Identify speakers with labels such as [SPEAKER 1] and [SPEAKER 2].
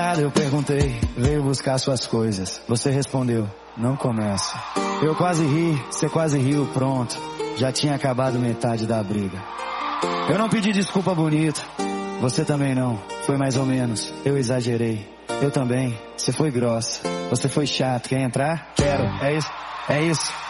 [SPEAKER 1] Eu perguntei, veio buscar suas coisas. Você respondeu, não começa. Eu quase ri, você quase riu, pronto. Já tinha acabado metade da briga. Eu não pedi desculpa bonito, você também não. Foi mais ou menos, eu exagerei. Eu também, você foi grossa. Você foi chato, quer entrar? Quero, é isso, é isso.